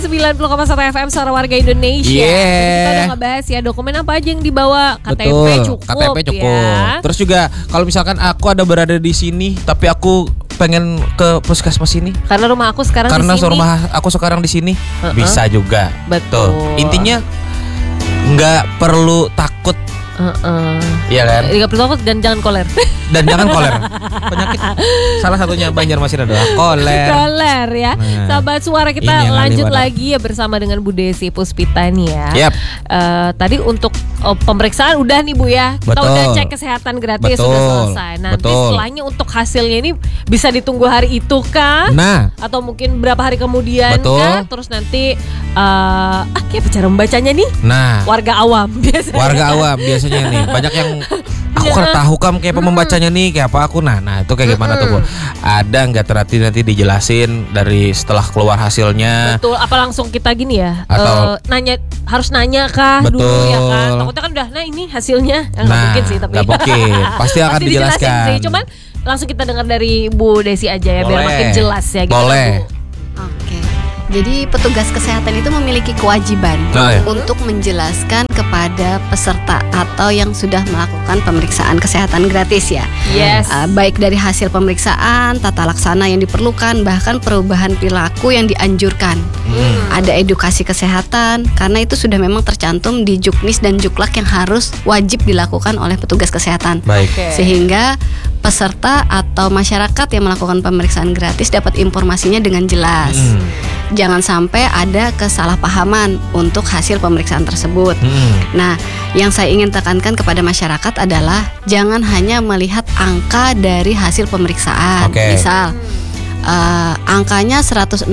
90,1 FM Suara Warga Indonesia. Kita udah ngebahas ya dokumen apa aja yang dibawa. KTP Betul, cukup, KTP cukup. ya. Terus juga kalau misalkan aku ada berada di sini tapi aku pengen ke puskesmas ini Karena rumah aku sekarang di sini. rumah aku sekarang di sini, bisa juga. Betul. Tuh, intinya nggak perlu takut. Iya kan? Nggak perlu takut dan jangan koler. Dan jangan koler. Penyakit salah satunya Banjarmasin adalah koler. Koler ya. Nah, Sahabat Suara, kita lanjut lagi ya bersama dengan Bu Desi Puspita nih ya. Yep. Tadi untuk pemeriksaan udah nih Bu ya. Kita Betul. udah cek kesehatan gratis, Betul. sudah selesai. Nanti Betul. setelahnya untuk hasilnya ini bisa ditunggu hari itu kah? Nah, Atau mungkin berapa hari kemudian Betul. kah? Terus nanti kayak cara membacanya nih nah, warga awam biasanya. warga awam biasanya nih banyak yang aku kan tahu kayak apa membacanya nih kayak apa aku. Nah itu kayak gimana tuh Bu? Ada nggak nanti dijelasin dari setelah keluar hasilnya? Betul, apa langsung kita gini ya? Atau harus nanya kah Betul. dulu ya kan? Takutnya kan udah, nah ini hasilnya. Nggak mungkin sih tapi. Nggak mungkin, pasti akan dijelaskan. Sih. Cuman langsung kita dengar dari Bu Desi aja ya, biar Boleh. makin jelas ya. Gitu, Boleh. Bu. Oke. Jadi petugas kesehatan itu memiliki kewajiban untuk menjelaskan kepada peserta atau yang sudah melakukan pemeriksaan kesehatan gratis ya. Yes. Baik dari hasil pemeriksaan, tata laksana yang diperlukan, bahkan perubahan perilaku yang dianjurkan. Ada edukasi kesehatan karena itu sudah memang tercantum di Juknis dan Juklak yang harus wajib dilakukan oleh petugas kesehatan. Baik. Oke. Sehingga peserta atau masyarakat yang melakukan pemeriksaan gratis dapat informasinya dengan jelas. Jangan sampai ada kesalahpahaman untuk hasil pemeriksaan tersebut. Nah, yang saya ingin tekankan kepada masyarakat adalah jangan hanya melihat angka dari hasil pemeriksaan. Oke. Misal angkanya 160/100.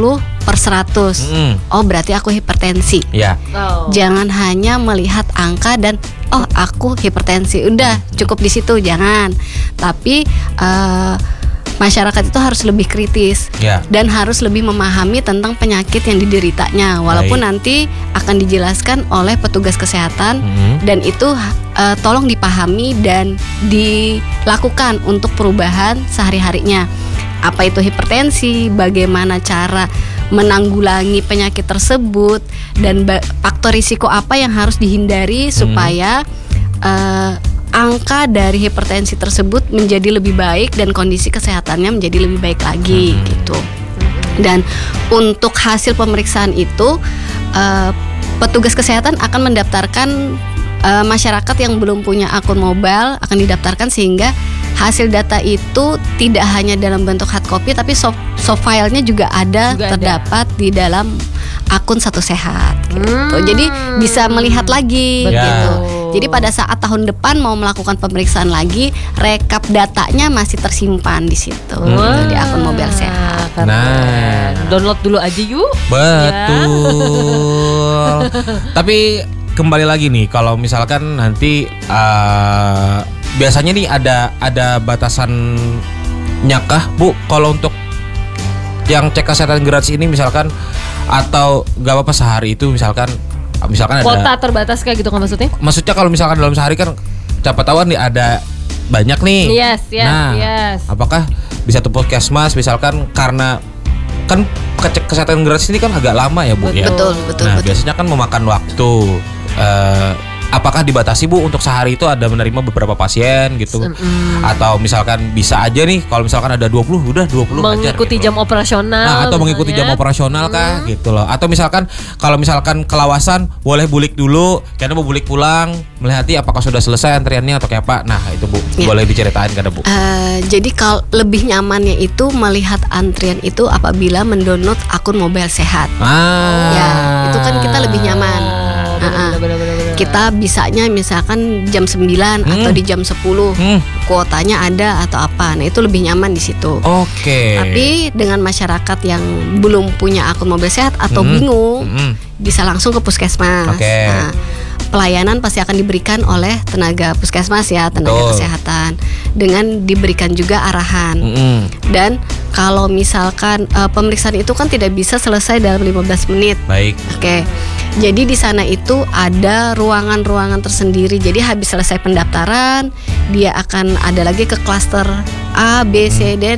Oh, berarti aku hipertensi. Ya. Oh. Jangan hanya melihat angka dan oh aku hipertensi, udah cukup di situ, jangan. Tapi masyarakat itu harus lebih kritis Ya. dan harus lebih memahami tentang penyakit yang dideritanya, walaupun nanti akan dijelaskan oleh petugas kesehatan dan itu tolong dipahami dan dilakukan untuk perubahan sehari-harinya. Apa itu hipertensi, bagaimana cara menanggulangi penyakit tersebut, dan faktor risiko apa yang harus dihindari supaya angka dari hipertensi tersebut menjadi lebih baik dan kondisi kesehatannya menjadi lebih baik lagi gitu. Dan untuk hasil pemeriksaan itu petugas kesehatan akan mendaftarkan masyarakat yang belum punya akun mobile akan didaftarkan sehingga hasil data itu tidak hanya dalam bentuk hard copy tapi soft filenya juga terdapat di dalam akun Satu Sehat gitu. Jadi bisa melihat lagi gitu. Jadi pada saat tahun depan mau melakukan pemeriksaan lagi, rekap datanya masih tersimpan di situ di akun Mobile Sehat. Nah, Download dulu aja yuk. betul. Tapi kembali lagi nih, kalau misalkan nanti biasanya nih ada batasannya kah Bu? Kalau untuk yang cek kesehatan gratis ini misalkan, atau gak apa-apa sehari itu misalkan ada Kuota terbatas kayak gitu kan maksudnya? Maksudnya kalau misalkan dalam sehari kan siapa tahu nih ada banyak nih. Yes. Apakah bisa tuh puskesmas misalkan, karena kan kesehatan gratis ini kan agak lama ya Bu ya. Betul. Biasanya kan memakan waktu. Apakah dibatasi Bu untuk sehari itu ada menerima beberapa pasien gitu? Atau misalkan bisa aja nih kalau misalkan ada 20 udah 20 mengikuti ajar, gitu jam operasional. atau mengikuti jam operasional kah gitu loh. Atau misalkan kalau misalkan kelawasan boleh bulik dulu karena mau bulik pulang, melihati apakah sudah selesai antriannya atau kayak apa. Nah itu Bu boleh diceritain kan Bu. Jadi kalau lebih nyamannya itu melihat antrian itu apabila mendownload akun Mobile Sehat. Ya, itu kan kita lebih nyaman. Bener. Kita bisanya misalkan jam 9 atau di jam 10 kuotanya ada atau apa. Nah itu lebih nyaman di situ. Oke. Tapi dengan masyarakat yang belum punya akun Mobile Sehat atau bingung, bisa langsung ke puskesmas. Nah, pelayanan pasti akan diberikan oleh tenaga puskesmas ya, tenaga kesehatan, dengan diberikan juga arahan. Dan kalau misalkan pemeriksaan itu kan tidak bisa selesai dalam 15 menit. Baik. Oke. Jadi di sana itu ada ruangan-ruangan tersendiri. Jadi habis selesai pendaftaran, dia akan ada lagi ke klaster A, B, C dan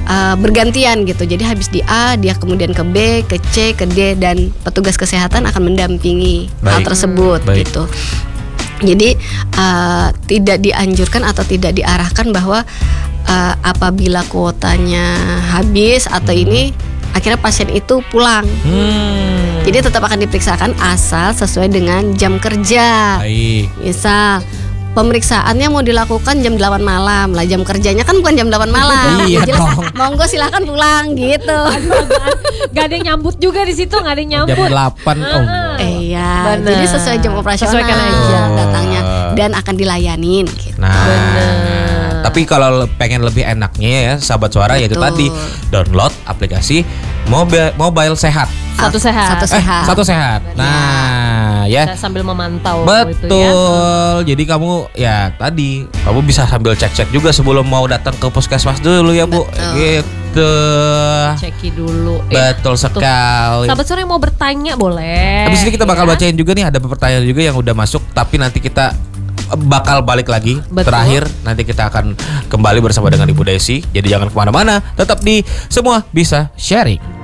bergantian gitu. Jadi habis di A, dia kemudian ke B, ke C, ke D, dan petugas kesehatan akan mendampingi hal tersebut gitu. Jadi tidak dianjurkan atau tidak diarahkan bahwa apabila kuotanya habis atau ini akhirnya pasien itu pulang. Jadi tetap akan diperiksakan asal sesuai dengan jam kerja. Baik. Misal pemeriksaannya mau dilakukan jam 8 malam lah, jam kerjanya kan bukan jam 8 malam. Iya Jelas, dong. monggo silahkan pulang gitu. Gak ada yang nyambut juga di situ, gak ada yang Jam nyambut. 8. Iya, Bener. jadi sesuai jam operasional Sesuaikan aja datangnya dan akan dilayanin gitu. Nah, tapi kalau pengen lebih enaknya ya sahabat suara, yaitu Betul. tadi download aplikasi mobile sehat. Satu sehat. Satu sehat. Nah, ya. Bisa sambil memantau Betul. itu ya. Jadi kamu ya tadi kamu bisa sambil cek-cek juga sebelum mau datang ke puskesmas dulu ya, Bu. Betul. Gitu. Ceki dulu. Betul sekali. Sahabat sore yang mau bertanya boleh. Habis ini kita bakal ya. bacain juga nih, ada pertanyaan juga yang udah masuk, tapi nanti kita bakal balik lagi. Betul. Terakhir nanti kita akan kembali bersama dengan Ibu Desi. Jadi jangan kemana-mana, tetap di Semua Bisa Sharing.